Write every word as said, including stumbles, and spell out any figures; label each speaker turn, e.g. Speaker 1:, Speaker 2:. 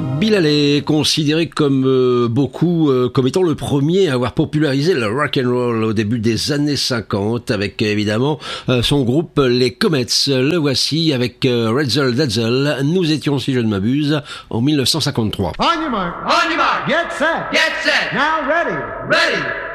Speaker 1: Bill Haley est considéré comme euh, beaucoup euh, comme étant le premier à avoir popularisé le rock and roll au début des années cinquante avec évidemment euh, son groupe les Comets. Le voici avec euh, Retzel Detzel. Nous étions, si je ne m'abuse, en mille neuf cent cinquante-trois.
Speaker 2: On your mark. On your mark. Get set. Get set. Now ready. Ready.